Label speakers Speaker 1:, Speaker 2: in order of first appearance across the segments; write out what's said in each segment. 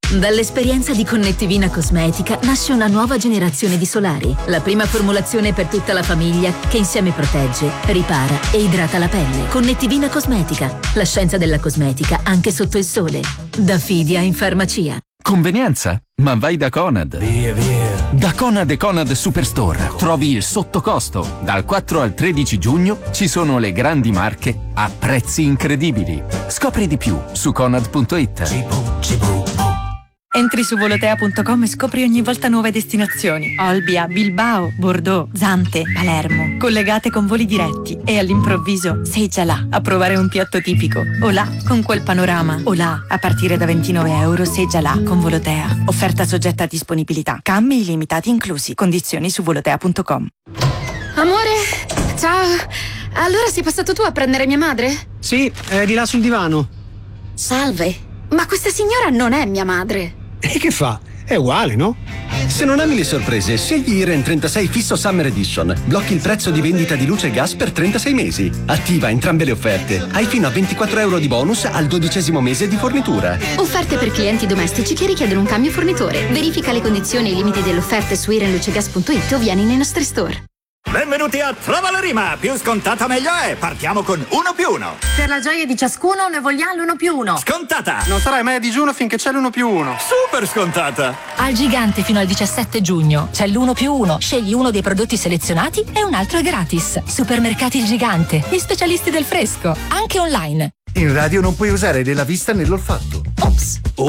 Speaker 1: Dall'esperienza di Connettivina Cosmetica nasce una nuova generazione di solari. La prima formulazione per tutta la famiglia che insieme protegge, ripara e idrata la pelle. Connettivina Cosmetica, la scienza della cosmetica anche sotto il sole. Da Fidia in farmacia.
Speaker 2: Convenienza? Ma vai da Conad.
Speaker 3: Via.
Speaker 2: Da Conad e Conad Superstore trovi il sottocosto. Dal 4 al 13 giugno ci sono le grandi marche a prezzi incredibili. Scopri di più su conad.it.
Speaker 4: Entri su volotea.com e scopri ogni volta nuove destinazioni. Olbia, Bilbao, Bordeaux, Zante, Palermo. Collegate con voli diretti e all'improvviso sei già là a provare un piatto tipico. O là con quel panorama. O là a partire da €29 sei già là con Volotea. Offerta soggetta a disponibilità. Cambi illimitati inclusi. Condizioni su volotea.com.
Speaker 5: Amore, ciao. Allora sei passato tu a prendere mia madre?
Speaker 6: Sì, è di là sul divano.
Speaker 5: Salve. Ma questa signora non è mia madre.
Speaker 6: E che fa? È uguale, no?
Speaker 7: Se non ami le sorprese, scegli Iren 36 Fisso Summer Edition. Blocchi il prezzo di vendita di luce e gas per 36 mesi. Attiva entrambe le offerte. Hai fino a €24 di bonus al 12° mese di fornitura.
Speaker 5: Offerte per clienti domestici che richiedono un cambio fornitore. Verifica le condizioni e i limiti delle offerte su irenlucegas.it o vieni nei nostri store.
Speaker 8: Benvenuti a Trova la Rima, più scontata meglio è. Partiamo con 1+1.
Speaker 9: Per la gioia di ciascuno ne vogliamo l'1+1.
Speaker 8: Scontata.
Speaker 6: Non sarai mai a digiuno finché c'è l'1+1.
Speaker 8: Super scontata.
Speaker 9: Al Gigante fino al 17 giugno c'è l'1+1. Scegli uno dei prodotti selezionati e un altro è gratis. Supermercati Il Gigante, gli specialisti del fresco, anche online.
Speaker 10: In radio non puoi usare né la vista né l'olfatto.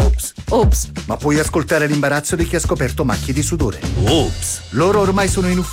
Speaker 9: Ops.
Speaker 10: Ma puoi ascoltare l'imbarazzo di chi ha scoperto macchie di sudore.
Speaker 8: Ops.
Speaker 10: Loro ormai sono in ufficio